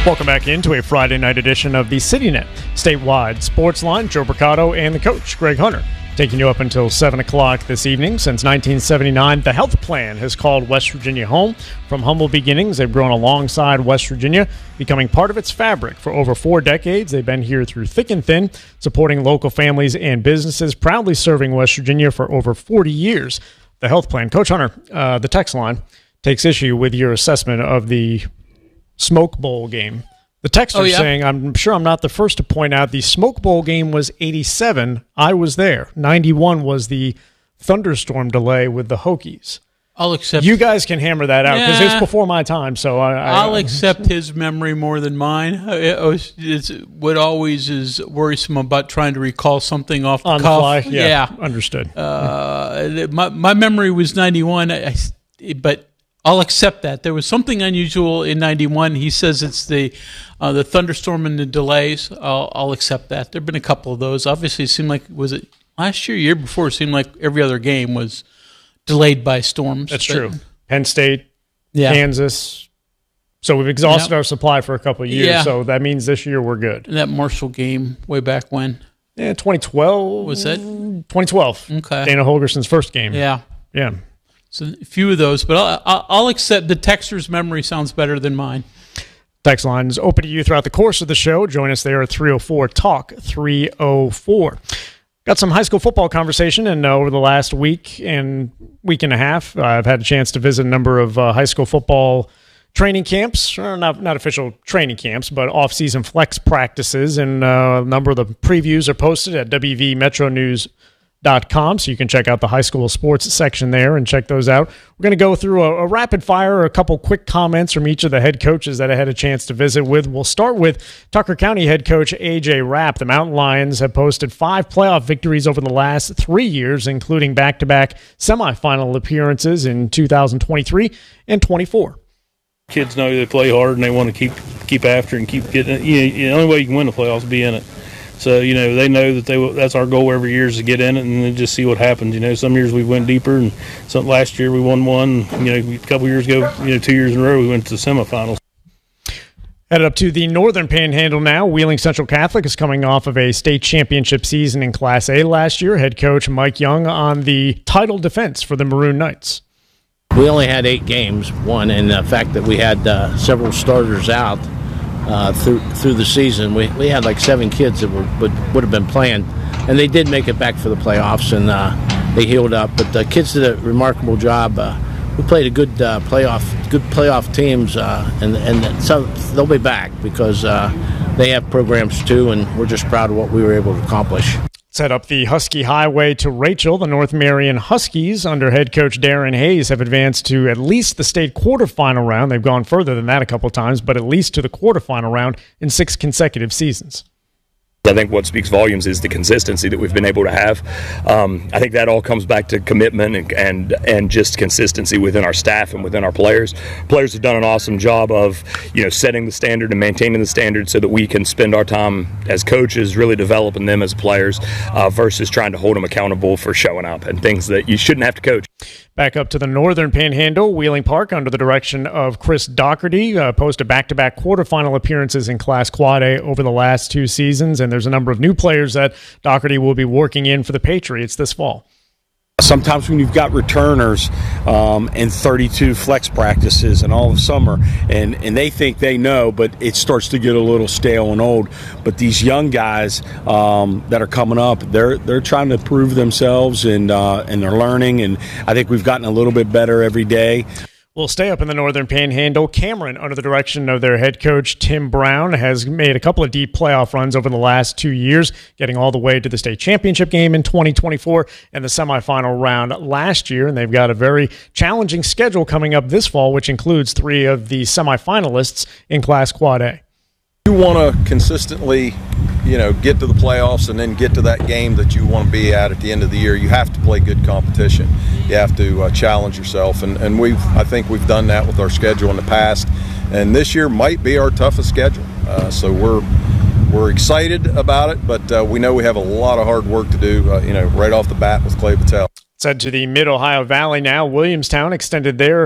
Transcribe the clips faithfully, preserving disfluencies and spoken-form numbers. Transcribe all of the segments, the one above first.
Welcome back into a Friday night edition of the CityNet Statewide Sports Line. Joe Mercado and the coach, Greg Hunter, taking you up until seven o'clock this evening. Since nineteen seventy-nine, the Health Plan has called West Virginia home. From humble beginnings, they've grown alongside West Virginia, becoming part of its fabric for over four decades. They've been here through thick and thin, supporting local families and businesses, proudly serving West Virginia for over forty years. The Health Plan. Coach Hunter, uh, the text line takes issue with your assessment of the Smoke Bowl game. The texter oh, yeah? saying, I'm sure I'm not the first to point out the Smoke Bowl game was eighty-seven. I was there. ninety-one was the thunderstorm delay with the Hokies. I'll accept. You guys can hammer that out because yeah. it's before my time. So I, I, I'll accept his memory more than mine. It was, it's what always is worrisome about trying to recall something off the on cuff. the fly. Yeah, yeah. understood. Uh, my my memory was ninety-one, I, I, but I'll accept that. There was something unusual in ninety-one. He says it's the uh, the thunderstorm and the delays. I'll, I'll accept that. There have been a couple of those. Obviously, it seemed like, was it last year, year before, it seemed like every other game was delayed by storms. That's but, true. Penn State, yeah. Kansas. So we've exhausted yep. our supply for a couple of years, yeah. so that means this year we're good. That Marshall game way back when? Yeah, twenty twelve. Was that? twenty twelve. Okay. Dana Holgerson's first game. Yeah. Yeah. So a few of those, but I'll, I'll accept the texter's memory sounds better than mine. Text lines open to you throughout the course of the show. Join us there at three oh four talk three oh four. Got some high school football conversation, and uh, over the last week and week and a half, uh, I've had a chance to visit a number of uh, high school football training camps, or not not official training camps, but off-season flex practices, and uh, a number of the previews are posted at w v metro news dot com, so you can check out the high school sports section there and check those out. We're going to go through a, a rapid fire, a couple quick comments from each of the head coaches that I had a chance to visit with. We'll start with Tucker County head coach A J Rapp. The Mountain Lions have posted five playoff victories over the last three years, including back-to-back semifinal appearances in two thousand twenty-three and twenty-four. Kids know they play hard and they want to keep keep after and keep getting it. You know, the only way you can win the playoffs is be in it. So, you know, they know that they that's our goal every year is to get in it and then just see what happens. You know, some years we went deeper, and some last year we won one. You know, a couple years ago, you know, two years in a row we went to the semifinals. Headed up to the Northern Panhandle now. Wheeling Central Catholic is coming off of a state championship season in Class A last year. Head coach Mike Young on the title defense for the Maroon Knights. We only had eight games, one, and the fact that we had uh, several starters out uh, through through the season. We we had like seven kids that were, would would have been playing, and they did make it back for the playoffs, and uh, they healed up. But the kids did a remarkable job. Uh, we played a good uh, playoff, good playoff teams, uh, and and so they'll be back because uh, they have programs too, and we're just proud of what we were able to accomplish. Set up the Husky Highway to Rachel. The North Marion Huskies, under head coach Darren Hayes, have advanced to at least the state quarterfinal round. They've gone further than that a couple times, but at least to the quarterfinal round in six consecutive seasons. I think what speaks volumes is the consistency that we've been able to have. Um, I think that all comes back to commitment and, and and just consistency within our staff and within our players. Players have done an awesome job of, you know, setting the standard and maintaining the standard so that we can spend our time as coaches really developing them as players uh, versus trying to hold them accountable for showing up and things that you shouldn't have to coach. Back up to the Northern Panhandle, Wheeling Park, under the direction of Chris Doherty, uh, posted back-to-back quarterfinal appearances in Class Quad A over the last two seasons, and there's a number of new players that Doherty will be working in for the Patriots this fall. Sometimes when you've got returners um, and thirty-two flex practices and all of summer, and, and they think they know, but it starts to get a little stale and old. But these young guys um, that are coming up, they're they're trying to prove themselves, and uh, and they're learning. And I think we've gotten a little bit better every day. We'll stay up in the Northern Panhandle. Cameron, under the direction of their head coach, Tim Brown, has made a couple of deep playoff runs over the last two years, getting all the way to the state championship game in twenty twenty-four and the semifinal round last year. And they've got a very challenging schedule coming up this fall, which includes three of the semifinalists in Class Quad A. You want to consistently, you know, get to the playoffs and then get to that game that you want to be at at the end of the year. You have to play good competition. You have to uh, challenge yourself, and, and we've I think we've done that with our schedule in the past, and this year might be our toughest schedule. Uh, so we're we're excited about it, but uh, we know we have a lot of hard work to do, uh, you know, right off the bat with Clay Patel. Said to the Mid-Ohio Valley now, Williamstown extended their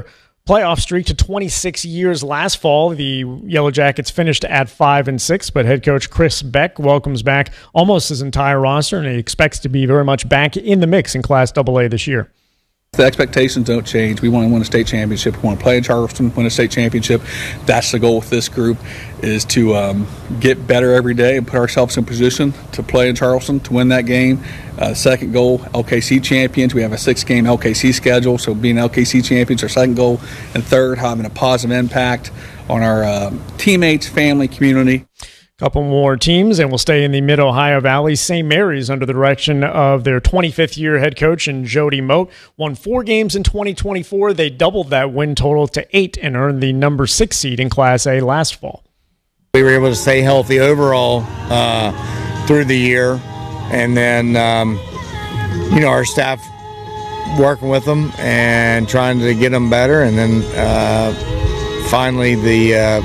playoff streak to twenty-six years last fall. The Yellow Jackets finished at five and six, but head coach Chris Beck welcomes back almost his entire roster, and he expects to be very much back in the mix in Class double A this year. The expectations don't change. We want to win a state championship. We want to play in Charleston, win a state championship. That's the goal with this group, is to um, get better every day and put ourselves in position to play in Charleston, to win that game. Uh, second goal, L K C champions. We have a six-game L K C schedule, so being L K C champions, our second goal. And third, having a positive impact on our uh, teammates, family, community. Couple more teams, and we'll stay in the Mid-Ohio Valley. Saint Mary's, under the direction of their twenty-fifth year head coach and Jody Moat, won four games in twenty twenty-four. They doubled that win total to eight and earned the number six seed in Class A last fall. We were able to stay healthy overall uh, through the year, and then um, you know, our staff working with them and trying to get them better, and then uh, finally the. Uh,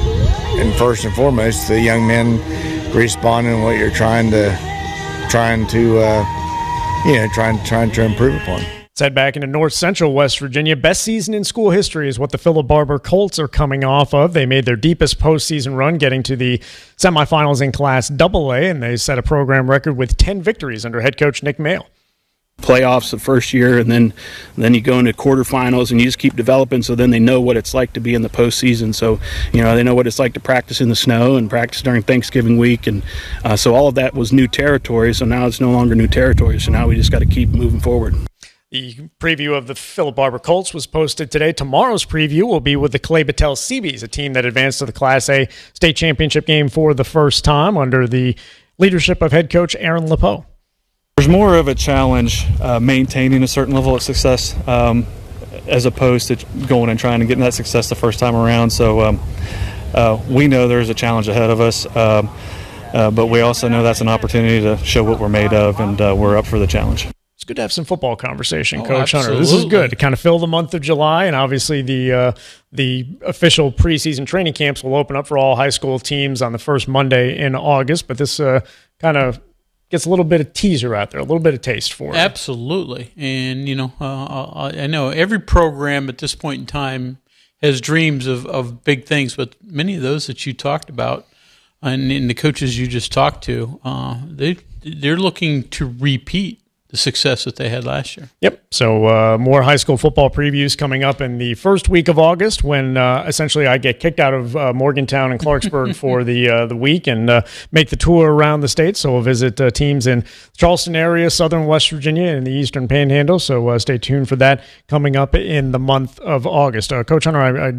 And first and foremost, the young men responding to what you're trying to, trying to, uh, you know, trying, trying to improve upon. Let's head back into North Central West Virginia. Best season in school history is what the Philip Barber Colts are coming off of. They made their deepest postseason run, getting to the semifinals in Class double A, and they set a program record with ten victories under head coach Nick Mail. Playoffs the first year, and then and then you go into quarterfinals, and you just keep developing, so then they know what it's like to be in the postseason. So, you know, they know what it's like to practice in the snow and practice during Thanksgiving week, and uh, so all of that was new territory, so now it's no longer new territory, so now we just got to keep moving forward. The preview of the Philip Barber Colts was posted today. Tomorrow's preview will be with the Clay Battelle Seabees, a team that advanced to the Class A state championship game for the first time under the leadership of head coach Aaron Lepeau. There's more of a challenge uh, maintaining a certain level of success um, as opposed to going and trying to get that success the first time around. So um, uh, we know there's a challenge ahead of us, um, uh, but we also know that's an opportunity to show what we're made of, and uh, we're up for the challenge. It's good to have some football conversation, Oh, Coach absolutely. Hunter. This is good to kind of fill the month of July, and obviously the uh, the official preseason training camps will open up for all high school teams on the first Monday in August, but this uh, kind of gets a little bit of teaser out there, a little bit of taste for it. Absolutely. And, you know, uh, I know every program at this point in time has dreams of, of big things, but many of those that you talked about and, and the coaches you just talked to, uh, they, they're looking to repeat the success that they had last year. Yep. So uh, more high school football previews coming up in the first week of August, when uh, essentially I get kicked out of uh, Morgantown and Clarksburg for the uh, the week and uh, make the tour around the state. So we'll visit uh, teams in the Charleston area, southern West Virginia, and the eastern Panhandle. So uh, stay tuned for that coming up in the month of August. Uh, Coach Hunter, I, I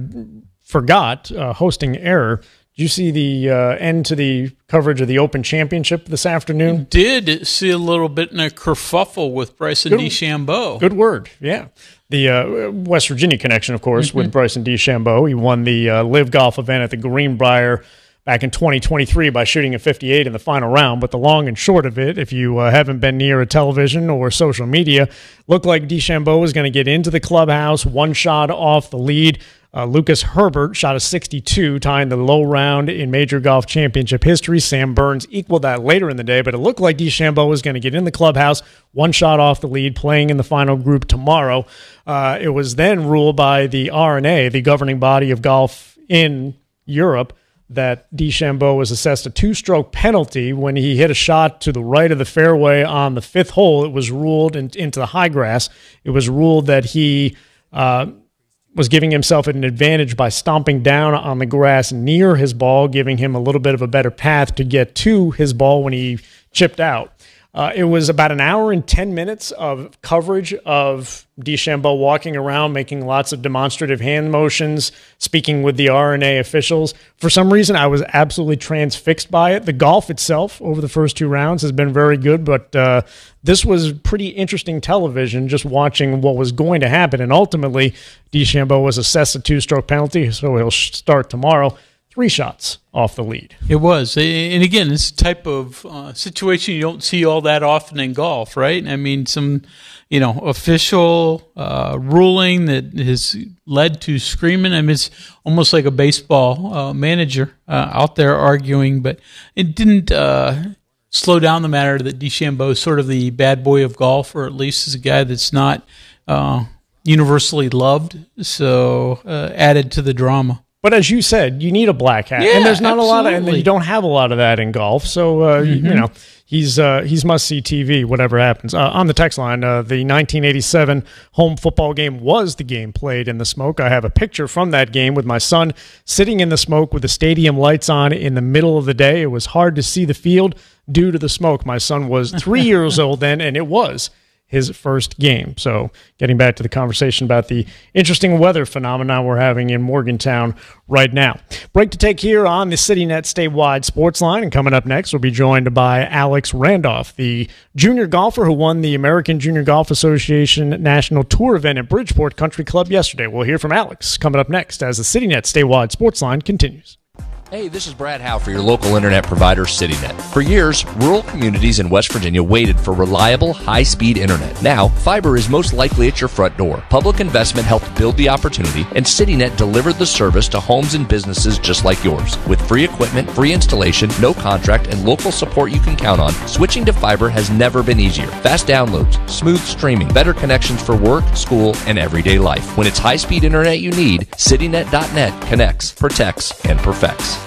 forgot, uh, hosting error. Did you see the uh, end to the coverage of the Open Championship this afternoon? Did see a little bit in a kerfuffle with Bryson Good- DeChambeau. Good word, yeah. The uh, West Virginia connection, of course, Mm-hmm. with Bryson DeChambeau. He won the uh, Live Golf event at the Greenbrier back in twenty twenty-three by shooting a fifty-eight in the final round. But the long and short of it, if you uh, haven't been near a television or social media, looked like DeChambeau was going to get into the clubhouse, one shot off the lead. Uh, Lucas Herbert shot a sixty-two, tying the low round in Major Golf Championship history. Sam Burns equaled that later in the day, but it looked like DeChambeau was going to get in the clubhouse, one shot off the lead, playing in the final group tomorrow. Uh, it was then ruled by the R N A, the governing body of golf in Europe, that DeChambeau was assessed a two-stroke penalty when he hit a shot to the right of the fairway on the fifth hole. It was ruled in, into the high grass. It was ruled that he uh, was giving himself an advantage by stomping down on the grass near his ball, giving him a little bit of a better path to get to his ball when he chipped out. Uh, it was about an hour and ten minutes of coverage of DeChambeau walking around, making lots of demonstrative hand motions, speaking with the R N A officials. For some reason, I was absolutely transfixed by it. The golf itself over the first two rounds has been very good, but uh, this was pretty interesting television, just watching what was going to happen. And ultimately, DeChambeau was assessed a two-stroke penalty, so he'll start tomorrow. Three shots off the lead. It was. And again, it's a type of uh, situation you don't see all that often in golf, right? I mean, some, you know, official uh, ruling that has led to screaming. I mean, it's almost like a baseball uh, manager uh, out there arguing, but it didn't uh, slow down the matter that DeChambeau is sort of the bad boy of golf, or at least is a guy that's not uh, universally loved, so uh, added to the drama. But as you said, you need a black hat, Yeah, and there's not absolutely. a lot of, and you don't have a lot of that in golf. So uh, Mm-hmm. you know, he's uh, he's must see T V. Whatever happens uh, on the text line, uh, the nineteen eighty-seven home football game was the game played in the smoke. I have a picture from that game with my son sitting in the smoke with the stadium lights on in the middle of the day. It was hard to see the field due to the smoke. My son was three years old then, and it was his first game. So getting back to the conversation about the interesting weather phenomenon we're having in Morgantown right now. Break to take here on the CityNet statewide sports line. And coming up next, we'll be joined by Alex Randolph, the junior golfer who won the American Junior Golf Association National Tour event at Bridgeport Country Club yesterday. We'll hear from Alex coming up next as the CityNet statewide sports line continues. Hey, this is Brad Howe for your local internet provider, CityNet. For years, rural communities in West Virginia waited for reliable, high-speed internet. Now, fiber is most likely at your front door. Public investment helped build the opportunity, and CityNet delivered the service to homes and businesses just like yours. With free equipment, free installation, no contract, and local support you can count on, switching to fiber has never been easier. Fast downloads, smooth streaming, better connections for work, school, and everyday life. When it's high-speed internet you need, CityNet dot net connects, protects, and perfects.